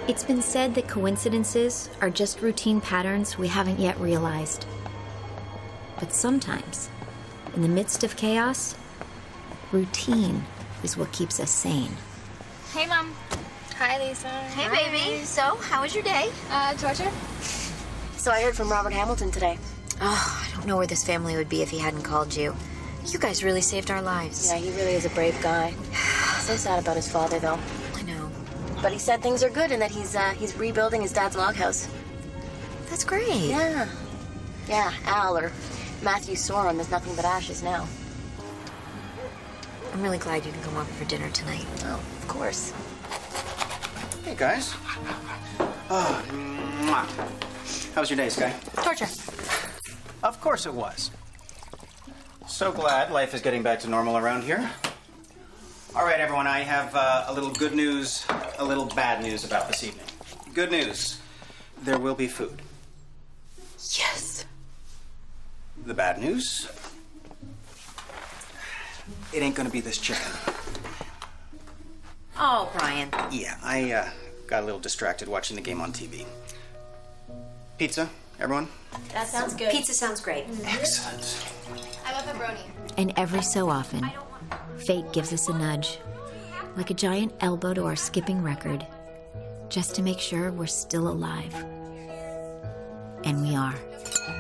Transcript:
It's been said that coincidences are just routine patterns we haven't yet realized. But sometimes, in the midst of chaos, routine is what keeps us sane. Hey, Mom. Hi, Lisa. Hey, baby. So, how was your day? Torture? So I heard from Robert Hamilton today. Oh, I don't know where this family would be if he hadn't called you. You guys really saved our lives. Yeah, he really is a brave guy. So sad about his father, though. I know. But he said things are good and that he's rebuilding his dad's log house. That's great. Yeah. Yeah, Al or Matthew saw him as nothing but ashes now. I'm really glad you can come over for dinner tonight. Oh, of course. Hey, guys. Oh, mwah. How was your day, Sky? Torture. Of course it was. So glad life is getting back to normal around here. All right, everyone, I have a little good news, a little bad news about this evening. Good news, there will be food. Yes. The bad news, it ain't gonna be this chicken. Oh, Brian. Yeah, I got a little distracted watching the game on TV. Pizza, everyone? That sounds good. Pizza sounds great. Excellent. I love pepperoni. And every so often, fate gives us a nudge, like a giant elbow to our skipping record, just to make sure we're still alive. And we are.